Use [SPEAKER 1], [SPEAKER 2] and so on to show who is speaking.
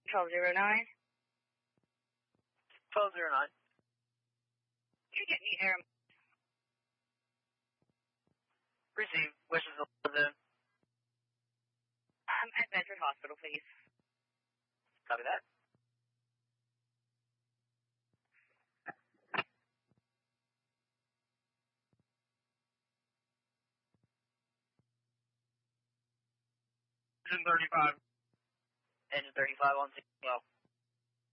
[SPEAKER 1] 1209.
[SPEAKER 2] 1209.
[SPEAKER 1] Can you get me air?
[SPEAKER 2] Receive. Wishes Zone.
[SPEAKER 1] At Bedford Hospital, please.
[SPEAKER 2] Copy that.
[SPEAKER 3] Engine 35.
[SPEAKER 2] Engine 35 on 6 well.